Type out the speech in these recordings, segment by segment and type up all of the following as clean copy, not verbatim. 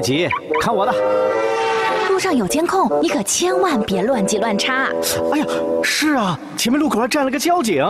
急，看我的。 路上有监控，你可千万别乱挤乱插。 哎呀，是啊，前面路口还站了个交警。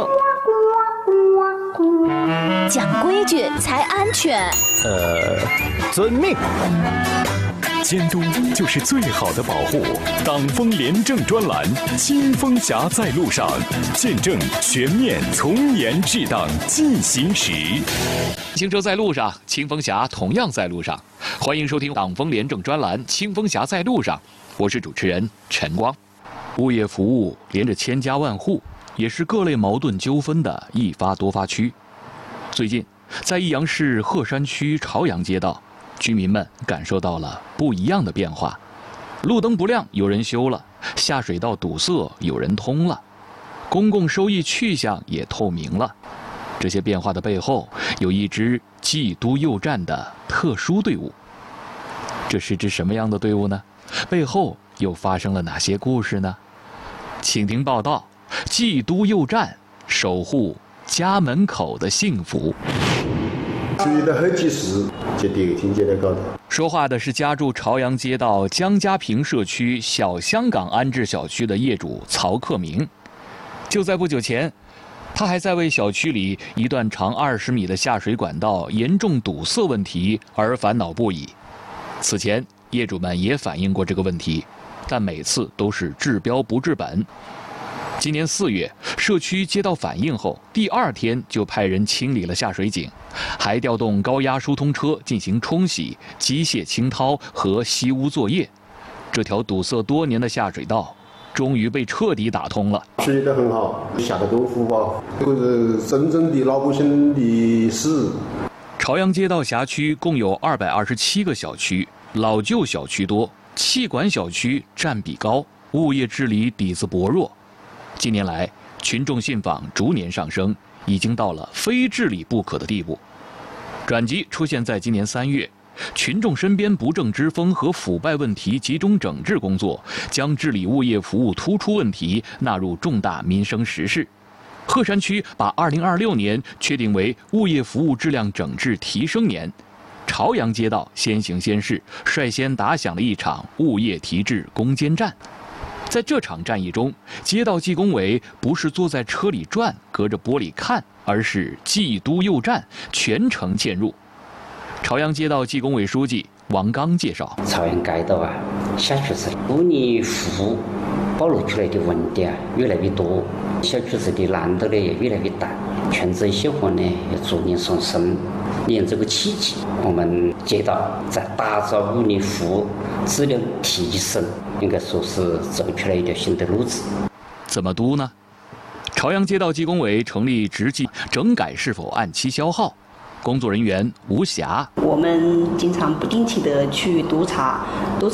讲规矩才安全。 遵命。 监督就是最好的保护。党风廉政专栏，清风侠在路上，见证全面从严治党进行时。 行车在路上，清风侠同样在路上。欢迎收听党风廉政专栏《清风侠在路上》，我是主持人陈光。物业服务连着千家万户，也是各类矛盾纠纷的一发多发区。最近，在益阳市鹤山区朝阳街道，居民们感受到了不一样的变化。路灯不亮，有人修了；下水道堵塞，有人通了；公共收益去向也透明了。这些变化的背后，有一支冀都右站的特殊队伍。这是支什么样的队伍呢？背后又发生了哪些故事呢？请听报道：冀都右站守护家门口的幸福。 注意到好几时，就第二天就在高头。 说话的是家住朝阳街道江家坪社区小香港安置小区的业主曹克明。就在不久前，他还在为小区里一段长20米的下水管道严重堵塞问题而烦恼不已。此前，业主们也反映过这个问题，但每次都是治标不治本。今年4月，社区接到反映后，第2天就派人清理了下水井，还调动高压疏通车进行冲洗、机械清掏和吸污作业。这条堵塞多年的下水道终于被彻底打通了。 处理得很好，下得功夫吧，这个是真正的老百姓的事。 朝阳街道辖区共有227个小区，老旧小区多，气管小区占比高，物业治理底子薄弱。近年来，群众信访逐年上升，已经到了非治理不可的地步。转机出现在今年3月，群众身边不正之风和腐败问题集中整治工作，将治理物业服务突出问题纳入重大民生实事。鹤山区把2026年确定为物业服务质量整治提升年。朝阳街道先行先试，率先打响了一场物业提质攻坚战。在这场战役中，街道纪工委不是坐在车里转，隔着玻璃看，而是冀都右站，全程嵌入。朝阳街道纪工委书记王刚介绍： 朝阳街道小区子物业服务暴露出来的问题越来越多，小区子的难度也越来越大，权责细化也逐年上升。利用这个契机，我们街道在打造物业服务质量提升，应该说是走出了一条新的路子。 怎么督呢？朝阳街道纪工委成立执纪，整改是否按期消耗？工作人员吴霞： 我们经常不定期的去督查